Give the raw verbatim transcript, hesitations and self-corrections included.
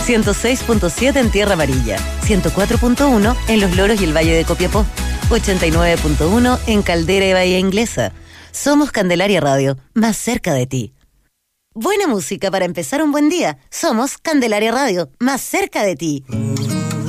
ciento seis punto siete en Tierra Amarilla, ciento cuatro punto uno en Los Loros y el Valle de Copiapó, ochenta y nueve punto uno en Caldera y Bahía Inglesa. Somos Candelaria Radio, más cerca de ti. Buena música para empezar un buen día. Somos Candelaria Radio, más cerca de ti.